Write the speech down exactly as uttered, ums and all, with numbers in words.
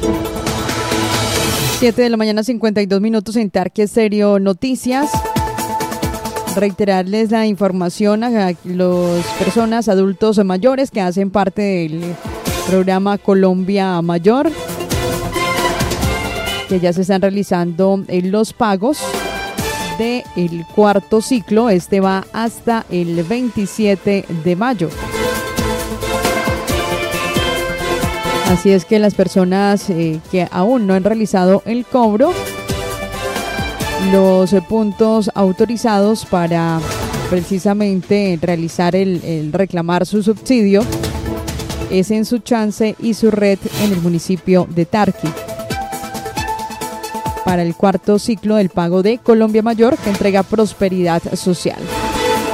siete de la mañana, cincuenta y dos minutos en Tarque Estéreo Noticias. Reiterarles la información a las personas, adultos mayores que hacen parte del programa Colombia Mayor, que ya se están realizando en los pagos del cuarto ciclo. Este va hasta el veintisiete de mayo. Así es que las personas eh, que aún no han realizado el cobro, los eh, puntos autorizados para precisamente realizar el, el reclamar su subsidio es en Su Chance y Su Red en el municipio de Tarqui. Para el cuarto ciclo del pago de Colombia Mayor, que entrega Prosperidad Social.